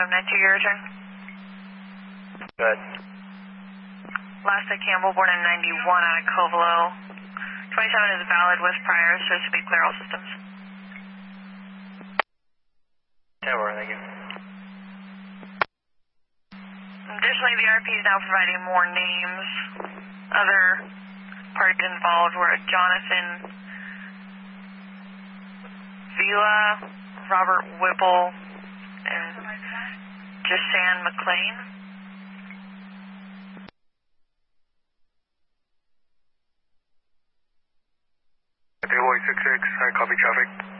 592, your return. Good. Last at Campbell, born in 91 out of Covelo. 27 is valid with prior, so it should be clear all systems. Tower, thank you. Additionally, the RP is now providing more names. Other parties involved were Jonathan Vila, Robert Whipple, and Jasan McLean. Boy 66, I copy traffic.